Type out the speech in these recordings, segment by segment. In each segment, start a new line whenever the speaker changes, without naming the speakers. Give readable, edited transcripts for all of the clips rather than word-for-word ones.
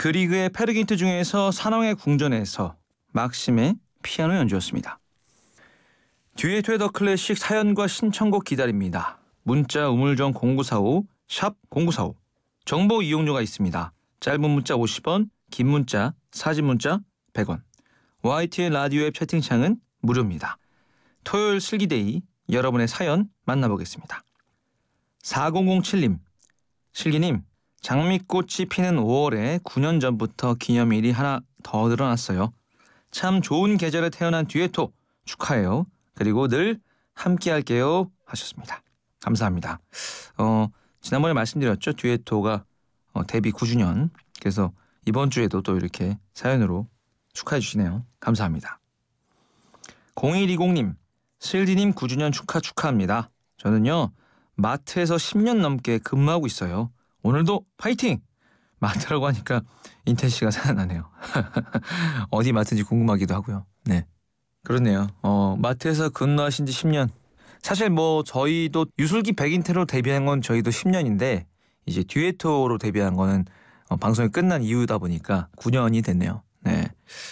그리그의 페르긴트 중에서 산왕의 궁전에서 막심의 피아노 연주였습니다. 듀에토의 더 클래식 사연과 신청곡 기다립니다. 문자 우물정 0945 샵 0945 정보 이용료가 있습니다. 짧은 문자 50원, 긴 문자, 사진 문자 100원. YTN 라디오 앱 채팅창은 무료입니다. 토요일 슬기데이 여러분의 사연 만나보겠습니다. 4007님, 슬기님, 장미꽃이 피는 5월에 9년 전부터 기념일이 하나 더 늘어났어요. 참 좋은 계절에 태어난 듀에토 축하해요. 그리고 늘 함께 할게요 하셨습니다. 감사합니다. 지난번에 말씀드렸죠. 듀에토가 데뷔 9주년. 그래서 이번 주에도 또 이렇게 사연으로 축하해 주시네요. 감사합니다. 0120님, 슬디님 9주년 축하합니다. 저는요, 마트에서 10년 넘게 근무하고 있어요. 오늘도 파이팅! 마트라고 하니까 인태 씨가 생각나네요. 어디 마트인지 궁금하기도 하고요. 네, 그렇네요. 마트에서 근무하신 지 10년. 사실 뭐 저희도 유술기 백인태로 데뷔한 건 저희도 10년인데 이제 듀에토로 데뷔한 거는 방송이 끝난 이후다 보니까 9년이 됐네요. 네.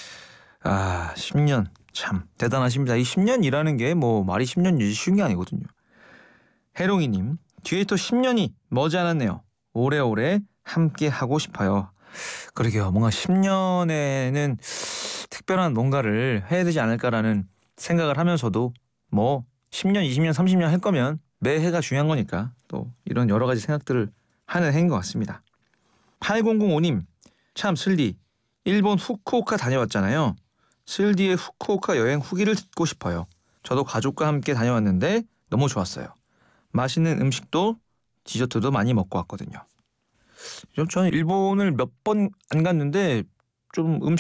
10년 참 대단하십니다. 이 10년이라는 게 뭐 말이 10년이지 쉬운 게 아니거든요. 해롱이님, 듀에토 10년이 머지않았네요. 오래오래 함께 하고 싶어요. 그러게요. 뭔가 10년에는 특별한 뭔가를 해야 되지 않을까라는 생각을 하면서도 뭐 10년, 20년, 30년 할 거면 매해가 중요한 거니까 또 이런 여러 가지 생각들을 하는 해인 것 같습니다. 8005님, 참 슬디 일본 후쿠오카 다녀왔잖아요. 슬디의 후쿠오카 여행 후기를 듣고 싶어요. 저도 가족과 함께 다녀왔는데 너무 좋았어요. 맛있는 음식도 디저트도 많이 먹고 왔거든요. 저는 일본을 몇 번 안 갔는데 좀